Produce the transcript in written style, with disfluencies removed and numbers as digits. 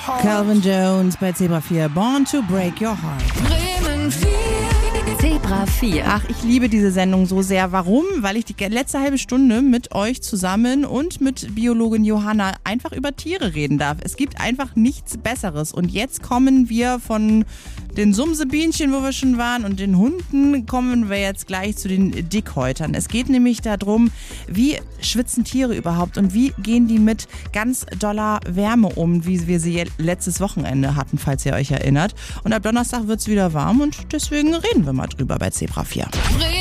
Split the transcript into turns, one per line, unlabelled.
Calvin Jones bei Zebra 4, Born to Break Your Heart.
Bremen 4.
Zebra 4.
Ach, ich liebe diese Sendung so sehr. Warum? Weil ich die letzte halbe Stunde mit euch zusammen und mit Biologin Johanna einfach über Tiere reden darf. Es gibt einfach nichts Besseres. Und jetzt kommen wir von den Sumsebienchen, wo wir schon waren, und den Hunden kommen wir jetzt gleich zu den Dickhäutern. Es geht nämlich darum, wie schwitzen Tiere überhaupt und wie gehen die mit ganz doller Wärme um, wie wir sie letztes Wochenende hatten, falls ihr euch erinnert. Und ab Donnerstag wird es wieder warm und deswegen reden wir mal drüber bei Zebra 4.